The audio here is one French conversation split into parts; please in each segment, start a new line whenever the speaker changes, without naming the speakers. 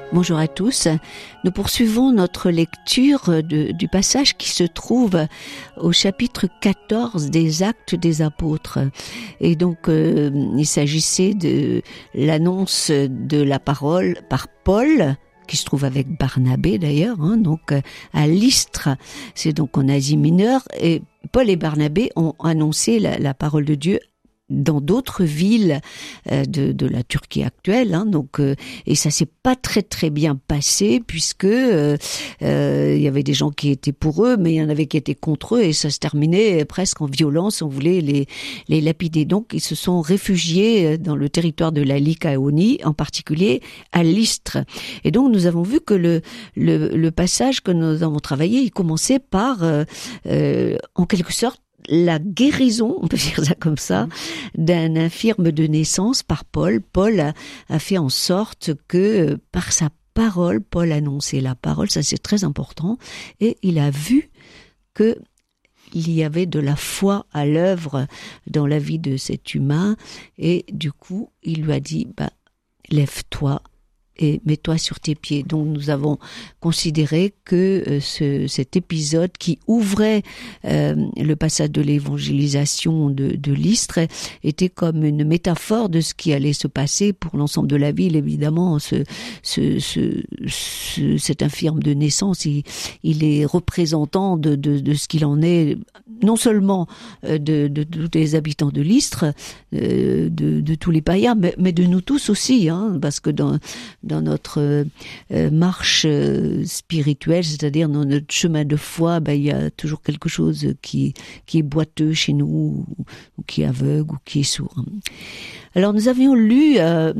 Bonjour à tous. Nous poursuivons notre lecture du passage qui se trouve au chapitre 14 des Actes des Apôtres. Et donc, il s'agissait de l'annonce de la parole par Paul, qui se trouve avec Barnabé d'ailleurs, donc à Lystre, c'est donc en Asie mineure, et Paul et Barnabé ont annoncé la parole de Dieu dans d'autres villes de la Turquie actuelle, donc et ça s'est pas très bien passé puisque il y avait des gens qui étaient pour eux, mais il y en avait qui étaient contre eux et ça se terminait presque en violence. On voulait les lapider. Donc ils se sont réfugiés dans le territoire de la Lycaonie, en particulier à Lystre. Et donc nous avons vu que le passage que nous avons travaillé, il commençait par en quelque sorte la guérison, on peut dire ça comme ça, d'un infirme de naissance par Paul. Paul a fait en sorte que par sa parole, Paul annonçait la parole, ça c'est très important, et il a vu que il y avait de la foi à l'œuvre dans la vie de cet humain, et du coup il lui a dit lève-toi et mets-toi sur tes pieds. Donc nous avons considéré que cet épisode qui ouvrait le passage de l'évangélisation de Lystre était comme une métaphore de ce qui allait se passer pour l'ensemble de la ville. Évidemment, cet infirme de naissance, il est représentant de ce qu'il en est, non seulement de tous les habitants de Lystre, de tous les païens, mais de nous tous aussi, parce que dans notre marche spirituelle, c'est-à-dire dans notre chemin de foi, il y a toujours quelque chose qui est boiteux chez nous, ou qui est aveugle, ou qui est sourd. Alors nous avions lu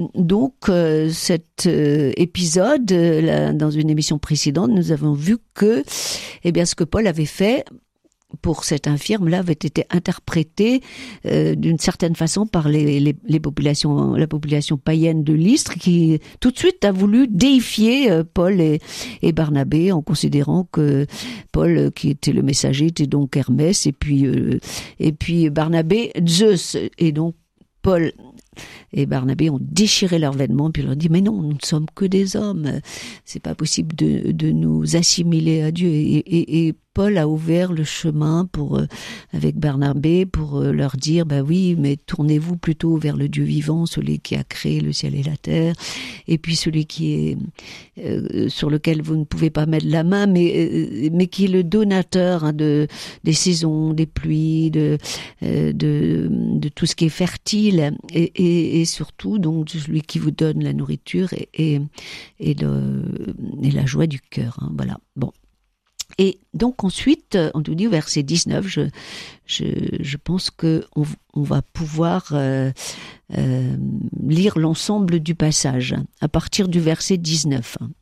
cet épisode dans une émission précédente. Nous avons vu que ce que Paul avait fait pour cet infirme-là avait été interprété d'une certaine façon par la population païenne de Lystre, qui tout de suite a voulu déifier Paul et Barnabé en considérant que Paul, qui était le messager, était donc Hermès, et puis Barnabé, Zeus. Et donc Paul et Barnabé ont déchiré leurs vêtements, puis ils leur ont dit mais non, nous ne sommes que des hommes, c'est pas possible de nous assimiler à Dieu. Et Paul a ouvert le chemin avec Barnabé pour leur dire oui, mais tournez-vous plutôt vers le Dieu vivant, celui qui a créé le ciel et la terre, et puis celui qui est sur lequel vous ne pouvez pas mettre la main, mais qui est le donateur des saisons, des pluies, de tout ce qui est fertile, et surtout donc celui qui vous donne la nourriture et la joie du cœur. Voilà. Bon. Et donc ensuite, on nous dit au verset 19, je pense que on va pouvoir lire l'ensemble du passage à partir du verset 19.